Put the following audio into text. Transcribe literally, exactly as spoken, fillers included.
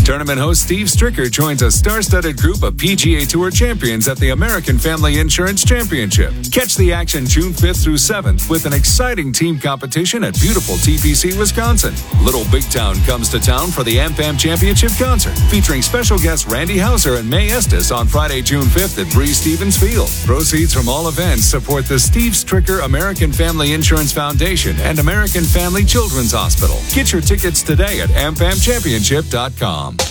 Tournament host Steve Stricker joins a star-studded group of P G A Tour champions at the American Family Insurance Championship. Catch the action June fifth through seventh with an exciting team competition at beautiful T P C, Wisconsin. Little Big Town comes to town for the AmFam Championship concert, featuring special guests Randy Hauser and Mae Estes on Friday, June fifth at Breeze Stevens Field. Proceeds from all events support the Steve Stricker American Family Insurance Foundation and American Family Children's Hospital. Get your tickets today at am fam championship dot com.